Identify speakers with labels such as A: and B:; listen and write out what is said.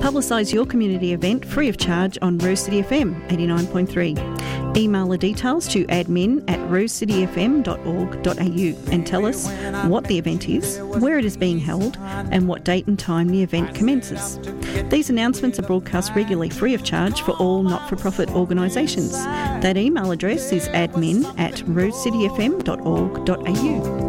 A: Publicise your community event free of charge on Rose City FM 89.3. Email the details to admin@rosecityfm.org.au and tell us what the event is, where it is being held and what date and time the event commences. These announcements are broadcast regularly free of charge for all not-for-profit organisations. That email address is admin@rosecityfm.org.au.